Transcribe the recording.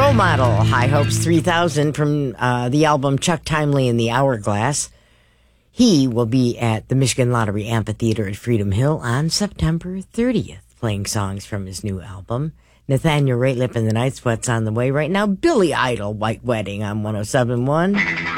Role Model, High Hopes 3000 from the album Chuck Timely and the Hourglass. He will be at the Michigan Lottery Amphitheater at Freedom Hill on September 30th, playing songs from his new album. Nathaniel Rateliff and the Night Sweats on the way right now. Billy Idol, White Wedding on 107.1.